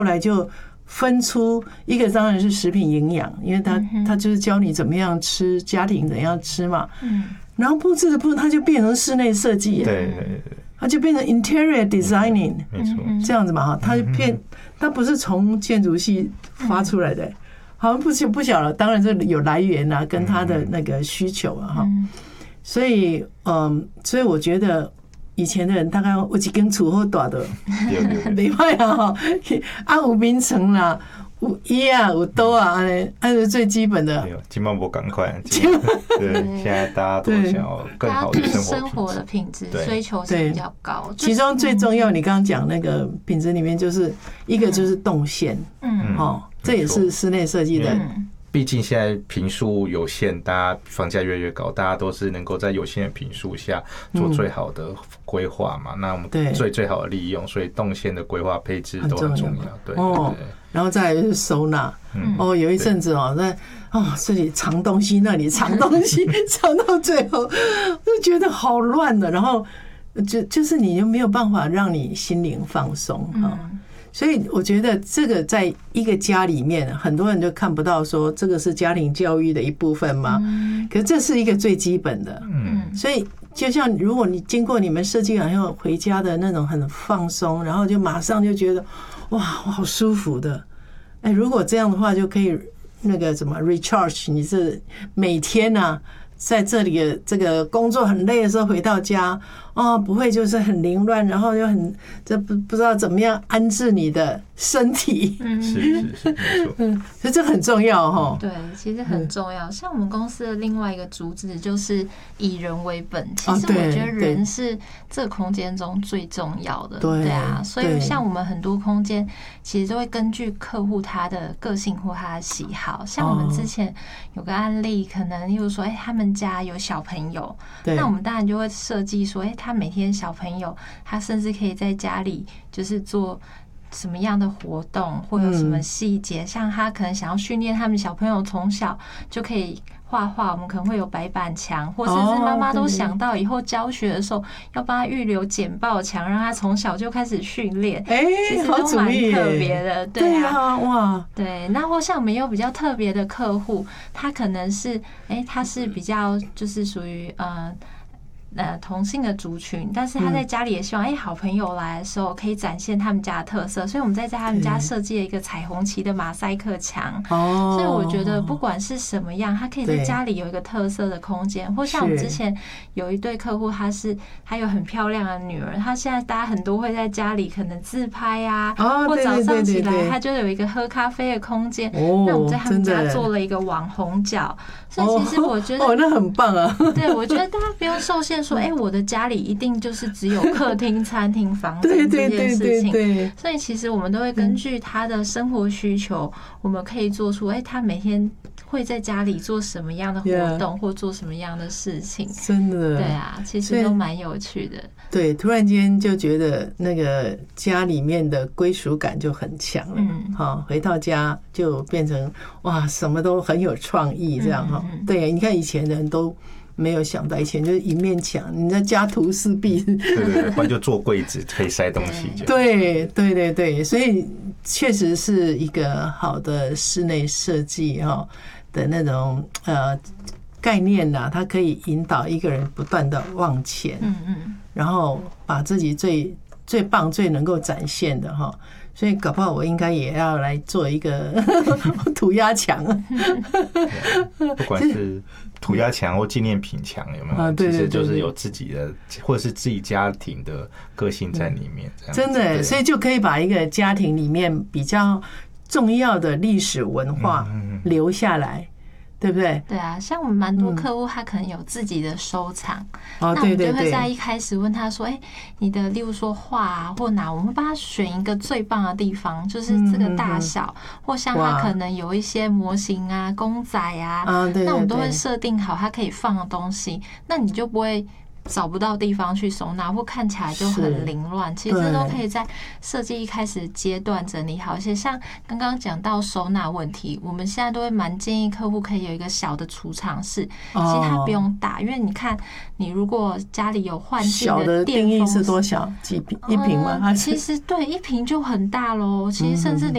后来就分出一个，当然是食品营养，因为他就是教你怎么样吃，家庭怎样吃嘛。然后布置的部分，它就变成室内设计， 对， 它就变成 interior designing， 没错， 这样子嘛哈，它不是从建筑系发出来的，好像不晓得，当然这有来源啊，跟它的那个需求啊哈，所以我觉得以前的人大概有一间厝好大的，没坏啊哈，有名城啦。有衣啊，有刀啊，按是最基本的。 今晚不赶快，对，现在大家都想要更好的生活的品质追求是比较高。 其中最重要，你刚刚讲那个品质里面，就是一个就是动线，这也是室内设计的。 毕竟现在坪数有限，大家房价越来越高，大家都是能够在有限的坪数下做最好的规划嘛。那我们最好的利用，所以动线的规划配置都很重要。对， 然后再来就是收纳。有一阵子这里藏东西，那里藏东西，藏到最后就觉得好乱的。然后就是你就没有办法让你心灵放松啊。所以我觉得这个在一个家里面，很多人就看不到说这个是家庭教育的一部分嘛。可是这是一个最基本的。所以就像如果你经过你们设计完后回家的那种很放松，然后就马上就觉得哇，我好舒服的。如果这样的话，就可以那个什么 recharge， 你是每天啊。在这里的这个工作很累的时候回到家不会就是很凌乱，然后又不知道怎么样安置你的身体。 是没错。 所以这很重要哈。 对，其实很重要。像我们公司的另外一个主旨就是以人为本。其实我觉得人是这个空间中最重要的。对啊，所以像我们很多空间其实都会根据客户他的个性或他的喜好。像我们之前有个案例，可能例如说，他们家有小朋友，那我们当然就会设计说，他每天小朋友，他甚至可以在家里就是做什么样的活动，或有什么细节，像他可能想要训练他们小朋友从小就可以画画，我们可能会有白板墙，或者是妈妈都想到以后教学的时候要帮他预留简报墙，让他从小就开始训练。其实都蛮特别的。对啊，哇，对。那或像我们有比较特别的客户，他可能是他是比较就是属于同性的族群，但是他在家里也希望好朋友来的时候可以展现他们家的特色，所以我们在他们家设计了一个彩虹旗的马赛克墙。所以我觉得不管是什么样，他可以在家里有一个特色的空间。或像我们之前有一对客户，他有很漂亮的女儿，他现在大家很多会在家里可能自拍啊，或早上起来他就有一个喝咖啡的空间。那我们在他们家做了一个网红角。所以其实我觉得那很棒啊。 对，我觉得大家不用受限说我的家里一定就是只有客厅、餐厅、房间这件事情。所以其实我们都会根据他的生活需求，我们可以做出他每天会在家里做什么样的活动，或做什么样的事情。 真的。 对啊，其实都蛮有趣的。 对，突然间就觉得那个家里面的归属感就很强了。回到家就变成哇，什么都很有创意这样哈。对，你看以前人都没有想到，以前就是一面墙，你在家徒四壁。 对，不然就做柜子可以塞东西。 对，所以确实是一个好的室内设计的那种概念啦，它可以引导一个人不断的往前。然后把自己最棒、最能够展现的所以搞不好我应该也要来做一个涂鸦墙。 不管是涂鸦墙或纪念品墙，有没有？其实就是有自己的，或者是自己家庭的个性在里面。 真的，所以就可以把一个家庭里面比较重要的历史文化留下来。对不对？ 对啊，像我们蛮多客户，他可能有自己的收藏，那我们就会在一开始问他说：“你的，例如说画啊，或哪，我们会帮他选一个最棒的地方，就是这个大小，或像他可能有一些模型啊、公仔啊，那我们都会设定好他可以放的东西，那你就不会找不到地方去收纳，或看起来就很凌乱。其实这都可以在设计一开始阶段整理好。而且像刚刚讲到收纳问题，我们现在都会蛮建议客户可以有一个小的储藏室。其实它不用大，因为你看，你如果家里有换季的电风扇， 定义是多小？几平？1平吗？ 其实对，1平就很大咯。其实甚至